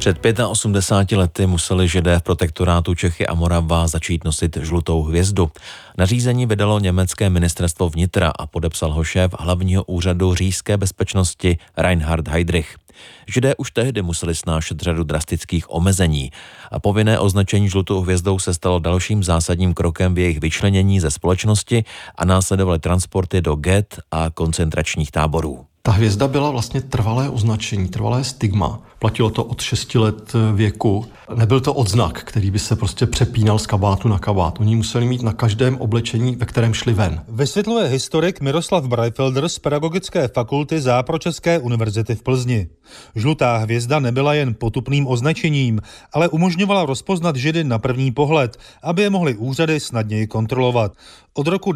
Před 85 lety museli Židé v protektorátu Čechy a Morava začít nosit žlutou hvězdu. Nařízení vydalo německé ministerstvo vnitra a podepsal ho šéf hlavního úřadu říšské bezpečnosti Reinhard Heydrich. Židé už tehdy museli snášet řadu drastických omezení a povinné označení žlutou hvězdou se stalo dalším zásadním krokem v jejich vyčlenění ze společnosti a následovaly transporty do ghet a koncentračních táborů. Ta hvězda byla vlastně trvalé označení, trvalé stigma. Platilo to od 6 let věku. Nebyl to odznak, který by se prostě přepínal z kabátu na kabát. Oni museli mít na každém oblečení, ve kterém šli ven. Vysvětluje historik Miroslav Breifelder z Pedagogické fakulty Západočeské univerzity v Plzni. Žlutá hvězda nebyla jen potupným označením, ale umožňovala rozpoznat Židy na první pohled, aby je mohly úřady snadněji kontrolovat. Od roku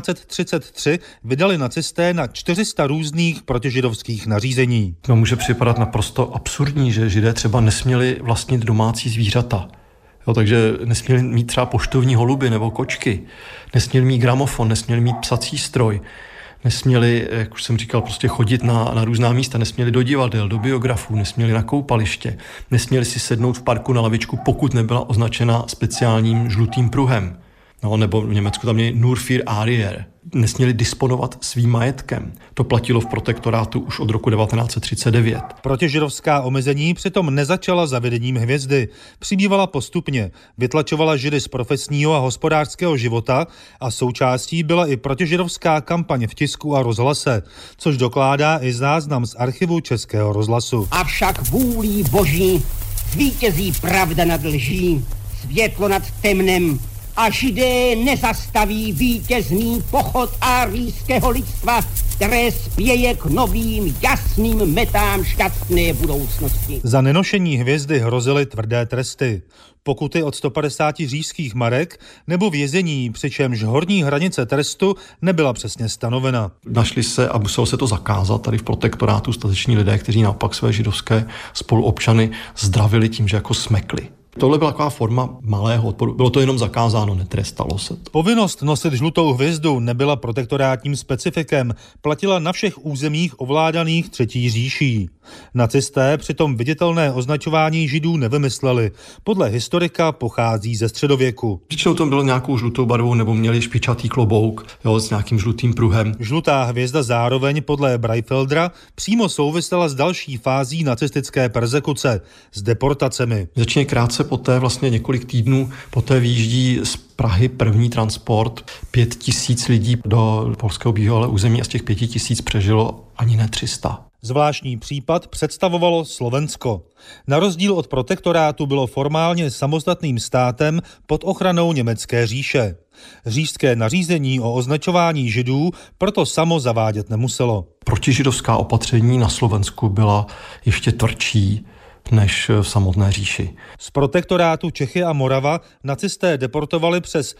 1933 vydali nacisté na 400 různých protižidovských nařízení. To může připadat naprosto absurdní, že Židé třeba nesměli vlastnit domácí zvířata. Takže nesměli mít třeba poštovní holuby nebo kočky, nesměli mít gramofon, nesměli mít psací stroj, nesměli, jak už jsem říkal, prostě chodit na různá místa, nesměli do divadel, do biografů, nesměli na koupaliště, nesměli si sednout v parku na lavičku, pokud nebyla označena speciálním žlutým pruhem. No, nebo v Německu tam je nur für Arier. Nesměli disponovat svým majetkem. To platilo v protektorátu už od roku 1939. Protižidovská omezení přitom nezačala zavedením hvězdy. Přibývala postupně, vytlačovala Židy z profesního a hospodářského života a součástí byla i protižidovská kampaň v tisku a rozhlase, což dokládá i záznam z archivu Českého rozhlasu. Avšak vůlí Boží zvítězí pravda nad lží, světlo nad temnem, a Židé nezastaví vítězný pochod árijského lidstva, které spěje k novým jasným metám šťastné budoucnosti. Za nenošení hvězdy hrozily tvrdé tresty. Pokuty od 150 říšských marek nebo vězení, přičemž horní hranice trestu nebyla přesně stanovena. Našli se a muselo se to zakázat tady v protektorátu stateční lidé, kteří naopak své židovské spoluobčany zdravili tím, že jako smekli. Tohle byla taková forma malého odporu. Bylo to jenom zakázáno, netrestalo se to. Povinnost nosit žlutou hvězdu nebyla protektorátním specifikem, platila na všech územích ovládaných třetí říší. Nacisté přitom viditelné označování Židů nevymysleli. Podle historika pochází ze středověku. Většinou to bylo nějakou žlutou barvou nebo měli špičatý klobouk s nějakým žlutým pruhem. Žlutá hvězda zároveň podle Breifeldera přímo souvisela s další fází nacistické perzekuce, s deportacemi. Začíná krátce poté, vlastně několik týdnů poté vyjíždí z Prahy první transport 5 000 lidí do polského bývalého území a z těch 5 000 přežilo ani ne 300. Zvláštní případ představovalo Slovensko. Na rozdíl od protektorátu bylo formálně samostatným státem pod ochranou německé říše. Říšské nařízení o označování Židů proto samo zavádět nemuselo. Protižidovská opatření na Slovensku byla ještě tvrdší než v samotné říši. Z protektorátu Čechy a Morava nacisté deportovali přes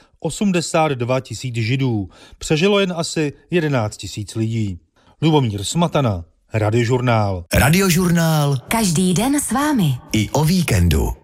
82 000 Židů. Přežilo jen asi 11 000 lidí. Lubomír Smatana, Radiožurnál. Radiožurnál. Každý den s vámi. I o víkendu.